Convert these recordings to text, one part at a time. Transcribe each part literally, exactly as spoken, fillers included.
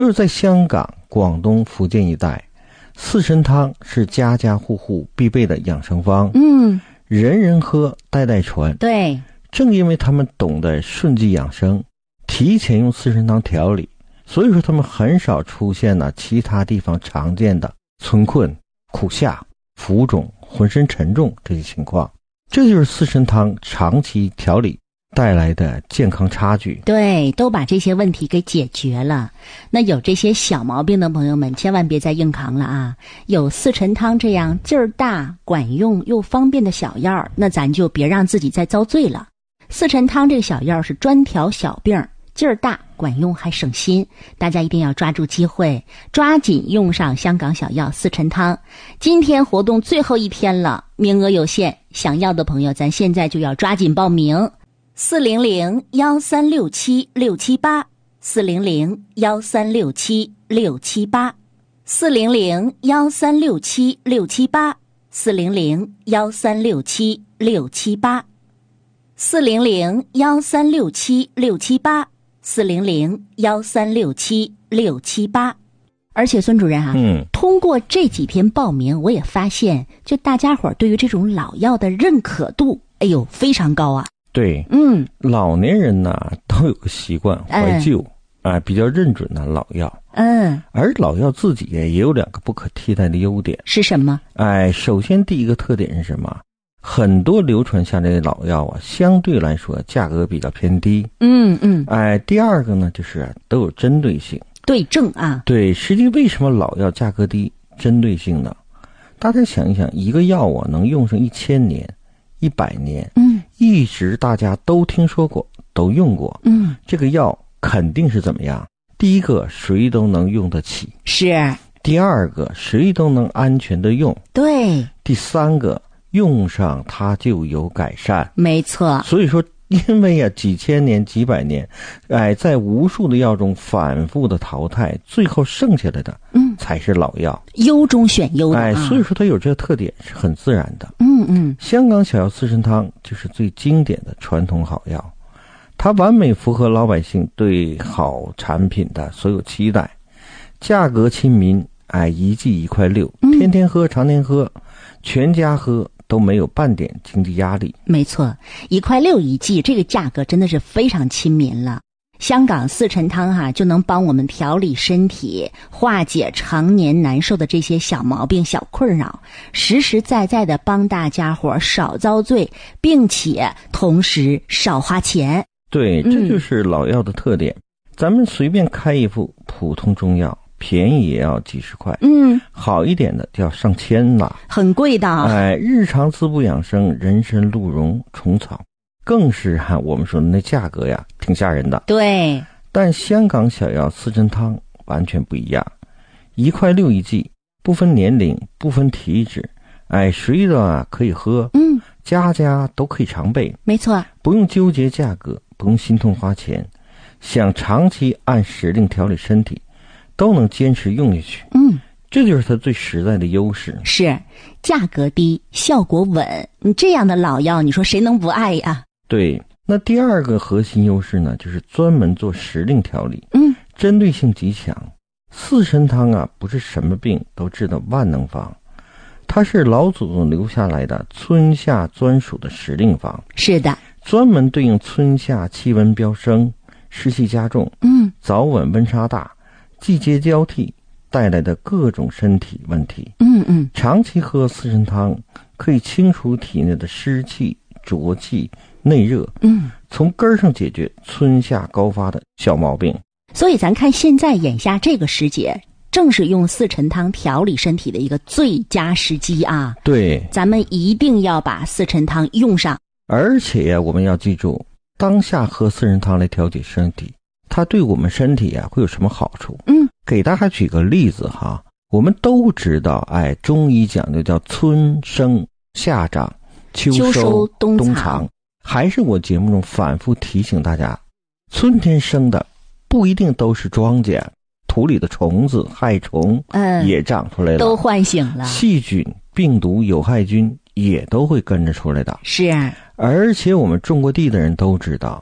就是在香港、广东、福建一带，四神汤是家家户户必备的养生方， 嗯， 人人喝，代代传。 对， 正因为他们懂得顺纪养生，提前用四神汤调理，所以说他们很少出现了其他地方常见的村困、苦夏、浮肿、浑身沉重这些情况。这就是四神汤长期调理带来的健康差距。 对，都把这些问题给解决了。那有这些小毛病的朋友们，千万别再硬扛了啊！有四神汤这样劲儿大、管用又方便的小药，那咱就别让自己再遭罪了。四神汤这个小药是专调小病，劲儿大、管用还省心，大家一定要抓住机会，抓紧用上香港小药四神汤。今天活动最后一天了，名额有限，想要的朋友咱现在就要抓紧报名。四零零幺三六七六七八，四零零幺三六七六七八，四零零幺三六七六七八，四零零幺三六七六七八，四零零幺三六七六七八，四零零幺三六七六七八。而且孙主任啊， 嗯， 通过这几天报名，我也发现，就大家伙对于这种老药的认可度，哎呦，非常高啊。 对， 嗯， 老年人呢都有个习惯怀旧，哎、嗯，比较认准的老药。 嗯， 而老药自己也有两个不可替代的优点。 是什么？ 哎，首先第一个特点是什么？很多流传下来的老药啊，相对来说价格比较偏低。 嗯嗯。 哎，第二个呢，就是都有针对性。 对症啊。 对，实际为什么老药价格低？针对性的。大家想一想，一个药啊能用上一千年、一百年， 嗯， 一直大家都听说过，都用过， 嗯， 这个药肯定是怎么样？第一个，谁都能用得起； 是。 第二个，谁都能安全的用； 对。 第三个，用上它就有改善。 没错。 所以说，因为啊几千年、几百年，哎，在无数的药中反复的淘汰，最后剩下来的，嗯，才是老药， 优中选优的、啊。 哎，所以说它有这个特点是很自然的。 嗯嗯， 香港小药四神汤就是最经典的传统好药，它完美符合老百姓对好产品的所有期待，价格亲民，哎，一剂一块六，天天喝，常年喝，全家喝。都没有半点经济压力。 没错，一块六一剂，这个价格真的是非常亲民了。香港四神汤哈、啊，就能帮我们调理身体，化解常年难受的这些小毛病、小困扰，实实在在的帮大家伙少遭罪，并且同时少花钱。 对，这就是老药的特点。嗯、咱们随便开一副普通中药，便宜也要几十块， 嗯， 好一点的就要上千了， 很贵的。 哎，日常滋补养生，人参、鹿茸、虫草，更是哈、啊、我们说的那价格呀，挺吓人的。 对， 但香港小药四神汤完全不一样，一块六一剂，不分年龄，不分体质，哎，谁的啊可以喝， 嗯， 家家都可以常备， 没错， 不用纠结价格，不用心痛花钱，想长期按时令调理身体。都能坚持用下去， 嗯， 这就是它最实在的优势。 是，价格低，效果稳，你这样的老药，你说谁能不爱呀？ 对，那第二个核心优势呢，就是专门做时令调理， 嗯， 针对性极强。四神汤啊，不是什么病都治的万能方，它是老祖宗留下来的春夏专属的时令方。 是的， 专门对应春夏气温飙升、湿气加重， 嗯， 早晚温差大。季节交替带来的各种身体问题， 嗯嗯， 长期喝四神汤可以清除体内的湿气、浊气、内热， 嗯， 从根儿上解决春夏高发的小毛病。 所以咱看现在眼下这个时节，正是用四神汤调理身体的一个最佳时机啊！ 对， 咱们一定要把四神汤用上。 而且呀，我们要记住，当下喝四神汤来调节身体。它对我们身体啊会有什么好处？嗯，给大家举个例子哈，我们都知道，哎，中医讲究叫春生夏长秋收，秋收冬藏，冬藏。还是我节目中反复提醒大家，春天生的不一定都是庄稼，土里的虫子、害虫，嗯，也长出来了， 都唤醒了， 细菌、病毒、有害菌也都会跟着出来的。 是， 而且我们种过地的人都知道。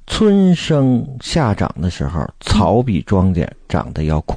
春生夏长的时候，草比庄稼长得要快。